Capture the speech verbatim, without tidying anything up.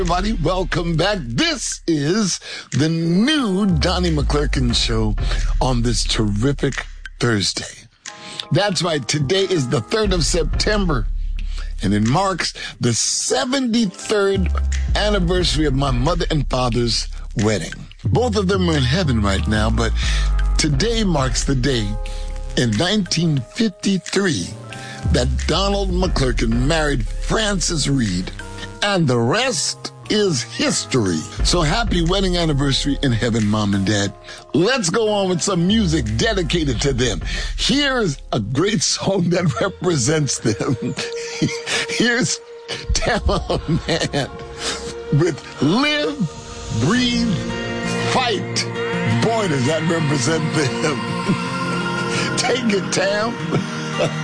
Everybody, welcome back. This is the new Donnie McClurkin Show on this terrific Thursday. That's right, today is the third of September, and it marks the seventy-third anniversary of my mother and father's wedding. Both of them are in heaven right now, but today marks the day in nineteen fifty-three that Donald McClurkin married Frances Reed, and the rest is history. So happy wedding anniversary in heaven, Mom and Dad. Let's go on with some music dedicated to them. Here's a great song that represents them. Here's Tamela Mann with Live, Breathe, Fight. Boy, does that represent them. Take it, Tam.